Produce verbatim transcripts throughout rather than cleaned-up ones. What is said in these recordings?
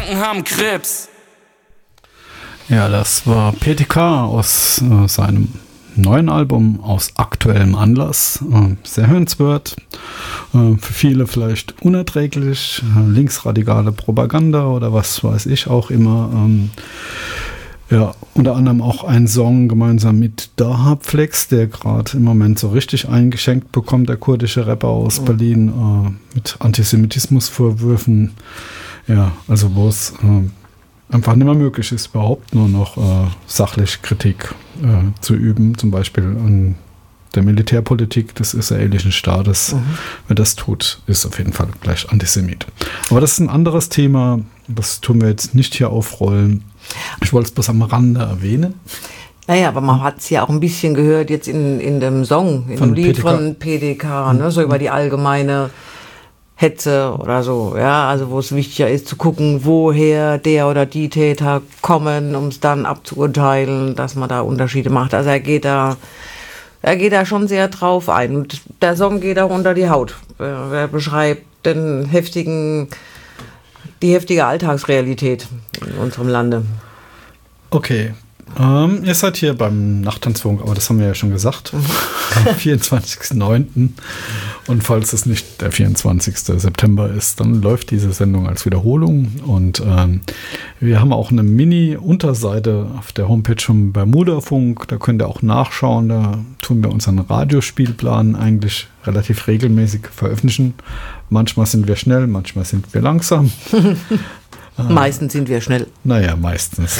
Kranken haben Krebs. Ja, das war P T K aus äh, seinem neuen Album aus aktuellem Anlass. Äh, sehr hörenswert. Äh, für viele vielleicht unerträglich. Äh, linksradikale Propaganda oder was weiß ich auch immer. Ähm, ja, unter anderem auch ein Song gemeinsam mit Dahab Flex, der gerade im Moment so richtig eingeschenkt bekommt, der kurdische Rapper aus Berlin, äh, mit Antisemitismusvorwürfen. Ja, also wo es äh, einfach nicht mehr möglich ist, überhaupt nur noch äh, sachlich Kritik äh, zu üben, zum Beispiel an der Militärpolitik des israelischen Staates. Mhm. Wer das tut, ist auf jeden Fall gleich Antisemit. Aber das ist ein anderes Thema, das tun wir jetzt nicht hier aufrollen. Ich wollte es bloß am Rande erwähnen. Naja, aber man hat es ja auch ein bisschen gehört jetzt in, in dem Song, in Von dem Lied P T K. von P D K, ne, so über die allgemeine Hetze oder so, ja, also wo es wichtiger ist zu gucken, woher der oder die Täter kommen, um es dann abzuurteilen, dass man da Unterschiede macht. Also er geht da, er geht da schon sehr drauf ein. Und der Song geht auch unter die Haut. Er beschreibt den heftigen, die heftige Alltagsrealität in unserem Lande. Okay. Ähm, ihr seid hier beim Nachttanzfunk, aber das haben wir ja schon gesagt, am vierundzwanzigsten neunten Und falls es nicht der vierundzwanzigste September ist, dann läuft diese Sendung als Wiederholung. Und ähm, wir haben auch eine Mini-Unterseite auf der Homepage vom Bermuda-Funk. Da könnt ihr auch nachschauen. Da tun wir unseren Radiospielplan eigentlich relativ regelmäßig veröffentlichen. Manchmal sind wir schnell, manchmal sind wir langsam. Meistens sind wir schnell. Naja, meistens.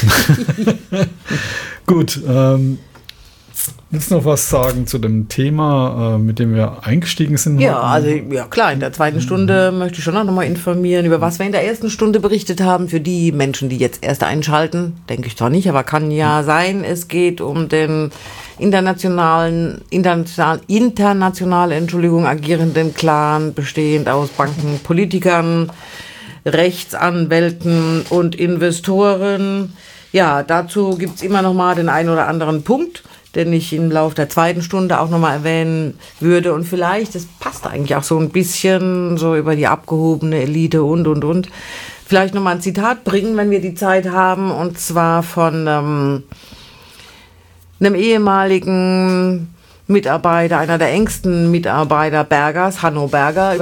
Gut, ähm, willst du noch was sagen zu dem Thema, äh, mit dem wir eingestiegen sind? Ja, heute? also ja klar, in der zweiten Stunde mhm. möchte ich schon noch mal informieren, über was wir in der ersten Stunde berichtet haben. Für die Menschen, die jetzt erst einschalten, denke ich zwar nicht, aber kann ja sein. Es geht um den internationalen, international, international, Entschuldigung, agierenden Clan, bestehend aus Banken, Politikern, Rechtsanwälten und Investoren. Ja, dazu gibt es immer noch mal den einen oder anderen Punkt, den ich im Laufe der zweiten Stunde auch noch mal erwähnen würde. Und vielleicht, das passt eigentlich auch so ein bisschen so über die abgehobene Elite und, und, und. Vielleicht noch mal ein Zitat bringen, wenn wir die Zeit haben. Und zwar von ähm, einem ehemaligen Mitarbeiter, einer der engsten Mitarbeiter Bergers, Hanno Berger.